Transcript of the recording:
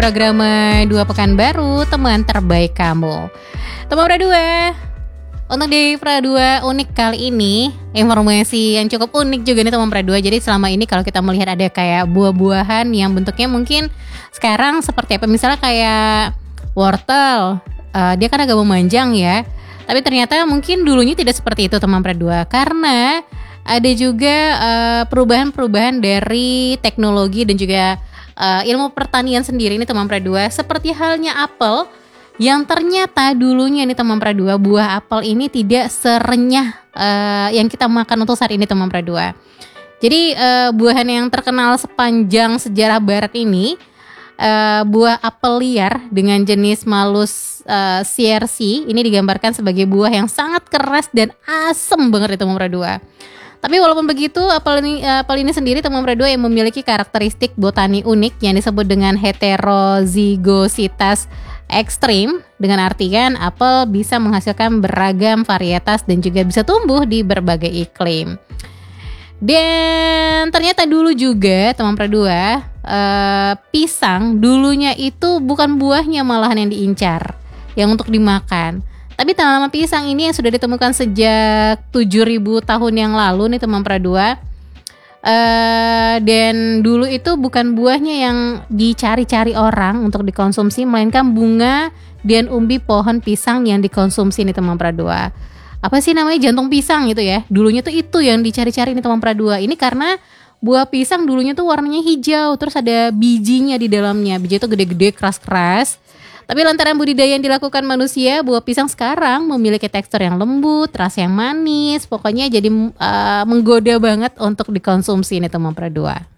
program 2 Pekan Baru, teman terbaik kamu. Teman Pra2, untuk di Pra2 unik kali ini, informasi yang cukup unik juga nih teman Pra2. Jadi selama ini kalau kita melihat ada kayak buah-buahan yang bentuknya mungkin sekarang seperti apa, misalnya kayak wortel, dia kan agak memanjang ya. Tapi ternyata mungkin dulunya tidak seperti itu teman Pra2, karena ada juga perubahan-perubahan dari teknologi dan juga ilmu pertanian sendiri nih teman Pra2. Seperti halnya apel, yang ternyata dulunya nih teman Pra2, buah apel ini tidak serenyah yang kita makan untuk saat ini teman Pra2. Jadi buahan yang terkenal sepanjang sejarah barat ini, buah apel liar dengan jenis Malus CRC ini digambarkan sebagai buah yang sangat keras dan asem banget itu teman Pra2. Tapi walaupun begitu, apel ini sendiri teman Pra2 yang memiliki karakteristik botani unik yang disebut dengan heterozygositas ekstrim, dengan artian apel bisa menghasilkan beragam varietas dan juga bisa tumbuh di berbagai iklim. Dan ternyata dulu juga teman Pra2, pisang dulunya itu bukan buahnya malahan yang diincar, yang untuk dimakan. Tapi tanaman pisang ini yang sudah ditemukan sejak 7.000 tahun yang lalu nih teman Pra2. Dan dulu itu bukan buahnya yang dicari-cari orang untuk dikonsumsi, melainkan bunga dan umbi pohon pisang yang dikonsumsi nih teman Pra2. Apa sih namanya, jantung pisang gitu ya. Dulunya tuh itu yang dicari-cari nih teman Pra2. Ini karena buah pisang dulunya tuh warnanya hijau, terus ada bijinya di dalamnya. Biji itu gede-gede, keras-keras. Tapi lantaran budidaya yang dilakukan manusia, buah pisang sekarang memiliki tekstur yang lembut, rasa yang manis, pokoknya jadi menggoda banget untuk dikonsumsi nih teman Pra2.